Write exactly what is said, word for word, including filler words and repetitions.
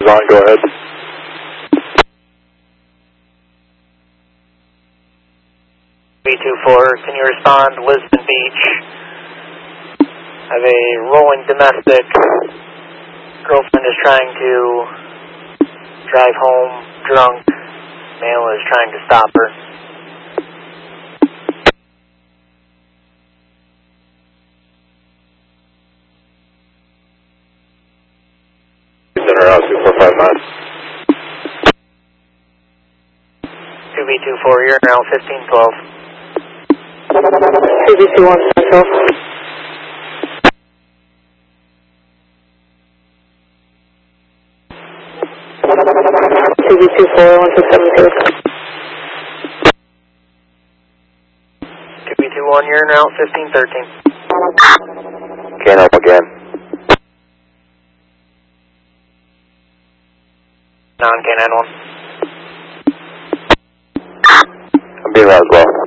on, go ahead. B two four, can you respond? Lisbon Beach. I have a rolling domestic. Girlfriend is trying to drive home drunk. Male is trying to stop her. Center out two four five nine. two B two four, you're now fifteen twelve. two B two one Central. two B two four one six seven two. two B two one, you're now fifteen thirteen. Can up again. Non-K nine one. I'm being loud as well.